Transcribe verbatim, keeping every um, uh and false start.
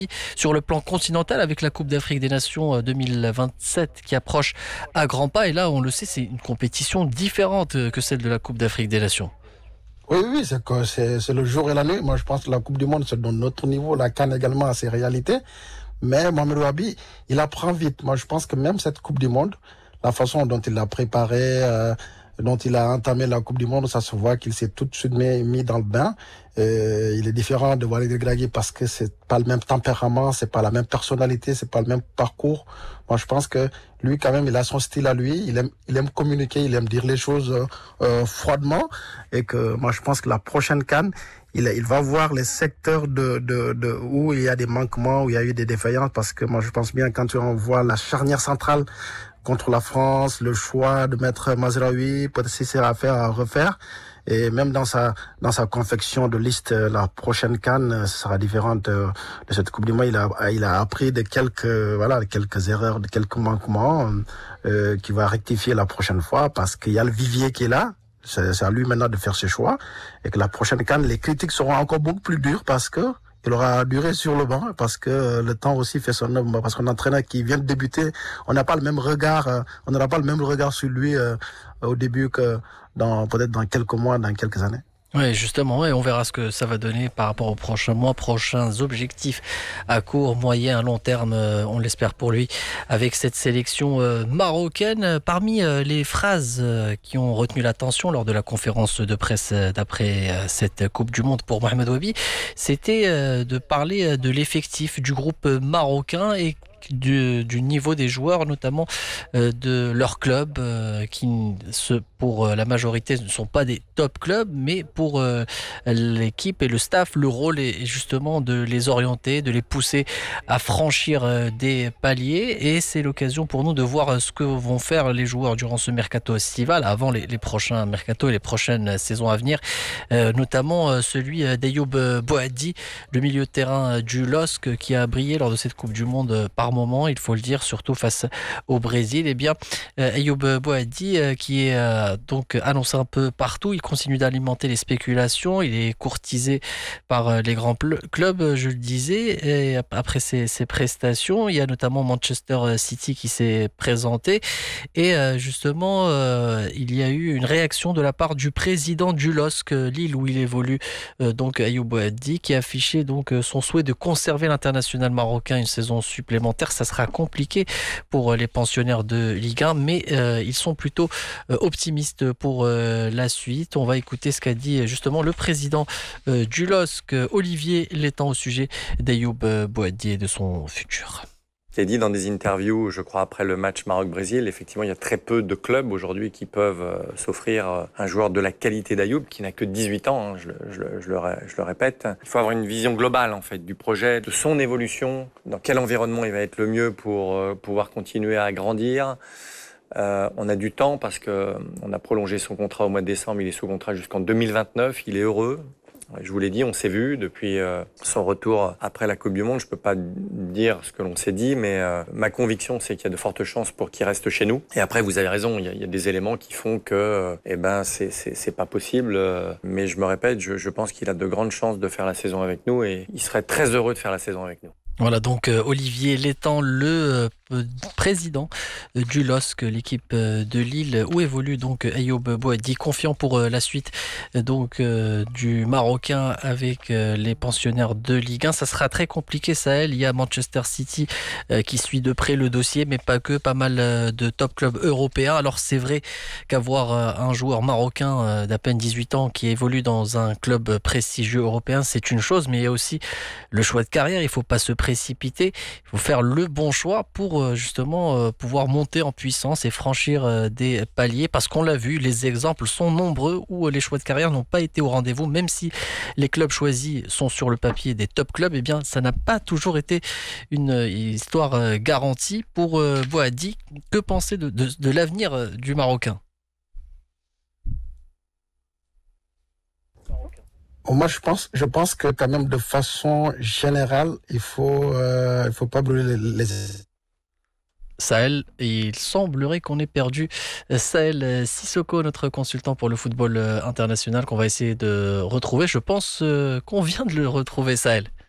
Sur le plan continental, avec la Coupe d'Afrique des Nations deux mille vingt-sept qui approche à grands pas, et là on le sait, c'est une compétition différente que celle de la Coupe d'Afrique des Nations. Oui, oui, c'est, que c'est, c'est le jour et la nuit. Moi, je pense que la Coupe du Monde, c'est dans notre niveau. La CAN également a ses réalités. Mais Mohamed Wabi, il apprend vite. Moi, je pense que même cette Coupe du Monde, la façon dont il l'a préparée, euh, dont il a entamé la Coupe du Monde, ça se voit qu'il s'est tout de suite mis, mis dans le bain. Euh, il est différent de Walid Regragui parce que c'est pas le même tempérament, c'est pas la même personnalité, c'est pas le même parcours. Moi, je pense que lui, quand même, il a son style à lui. Il aime, il aime communiquer, il aime dire les choses euh, euh, froidement. Et que moi, je pense que la prochaine CAN, il, il va voir les secteurs de, de, de où il y a des manquements, où il y a eu des défaillances. Parce que moi, je pense bien quand on voit la charnière centrale contre la France, le choix de mettre Mazraoui, peut-être si c'est à faire, à refaire. Et même dans sa dans sa confection de liste, la prochaine CAN sera différente de cette Coupe du Monde. Il a il a appris de quelques voilà de quelques erreurs, de quelques manquements euh, qu'il va rectifier la prochaine fois parce qu'il y a le vivier qui est là. C'est, c'est à lui maintenant de faire ses choix et que la prochaine CAN, les critiques seront encore beaucoup plus dures parce que il aura duré sur le banc parce que le temps aussi fait son œuvre. Parce qu'un entraîneur qui vient de débuter, on n'a pas le même regard, on n'aura pas le même regard sur lui euh, au début que dans peut-être dans quelques mois, dans quelques années. Oui, justement, et on verra ce que ça va donner par rapport aux prochains mois, prochains objectifs à court, moyen, à long terme, on l'espère pour lui, avec cette sélection marocaine. Parmi les phrases qui ont retenu l'attention lors de la conférence de presse d'après cette Coupe du Monde pour Mohamed Wabi, c'était de parler de l'effectif du groupe marocain et Du, du niveau des joueurs, notamment euh, de leur club, euh, qui se, pour la majorité ne sont pas des top clubs, mais pour euh, l'équipe et le staff, le rôle est justement de les orienter, de les pousser à franchir euh, des paliers, et c'est l'occasion pour nous de voir ce que vont faire les joueurs durant ce mercato estival, avant les, les prochains mercato et les prochaines saisons à venir, euh, notamment euh, celui d'Ayoub Boadi, le milieu de terrain du L O S C, qui a brillé lors de cette Coupe du Monde par moment, il faut le dire, surtout face au Brésil. Eh bien, euh, Ayoub Boadi, euh, qui est euh, donc annoncé un peu partout, il continue d'alimenter les spéculations, il est courtisé par euh, les grands pl- clubs, je le disais, et après ses, ses prestations, il y a notamment Manchester City qui s'est présenté, et euh, justement, euh, il y a eu une réaction de la part du président du L O S C, Lille, où il évolue, euh, donc Ayoub Boadi, qui a affiché donc son souhait de conserver l'international marocain une saison supplémentaire. Ça sera compliqué pour les pensionnaires de Ligue un, mais euh, ils sont plutôt euh, optimistes pour euh, la suite. On va écouter ce qu'a dit justement le président euh, du L O S C, Olivier Létang, au sujet d'Ayoub Boadi et de son futur. Qui a dit dans des interviews, je crois, après le match Maroc-Brésil, effectivement, il y a très peu de clubs aujourd'hui qui peuvent euh, s'offrir euh, un joueur de la qualité d'Ayoub, qui n'a que dix-huit ans, hein, je, je, je, le, je le répète. Il faut avoir une vision globale, en fait, du projet, de son évolution, dans quel environnement il va être le mieux pour euh, pouvoir continuer à grandir. Euh, on a du temps parce qu'on a prolongé son contrat au mois de décembre, il est sous contrat jusqu'en deux mille vingt-neuf, il est heureux. Je vous l'ai dit, on s'est vu depuis euh, son retour après la Coupe du Monde. Je peux pas dire ce que l'on s'est dit, mais euh, ma conviction, c'est qu'il y a de fortes chances pour qu'il reste chez nous. Et après, vous avez raison, il y a, il y a des éléments qui font que, euh, eh ben, c'est, c'est, c'est pas possible. Euh, mais je me répète, je, je pense qu'il a de grandes chances de faire la saison avec nous et il serait très heureux de faire la saison avec nous. Voilà donc euh, Olivier Létang, le euh, président euh, du L O S C, l'équipe euh, de Lille où évolue donc Ayoub Boadi, confiant pour euh, la suite euh, donc euh, du Marocain avec euh, les pensionnaires de Ligue un. Ça sera très compliqué, Sahel. Il y a Manchester City euh, qui suit de près le dossier, mais pas que, pas mal euh, de top clubs européens. Alors c'est vrai qu'avoir euh, un joueur marocain euh, d'à peine dix-huit ans qui évolue dans un club prestigieux européen, c'est une chose, mais il y a aussi le choix de carrière. Il faut pas se précipiter, il faut faire le bon choix pour justement pouvoir monter en puissance et franchir des paliers, parce qu'on l'a vu, les exemples sont nombreux où les choix de carrière n'ont pas été au rendez-vous, même si les clubs choisis sont sur le papier des top clubs, eh bien ça n'a pas toujours été une histoire garantie pour Boadi. Que penser de, de, de l'avenir du Marocain ? Moi, je pense, je pense que quand même de façon générale, il faut, euh, il faut pas brûler les. les... Sahel, et il semblerait qu'on ait perdu Saël Sissoko, notre consultant pour le football international, qu'on va essayer de retrouver. Je pense qu'on vient de le retrouver, Sahel.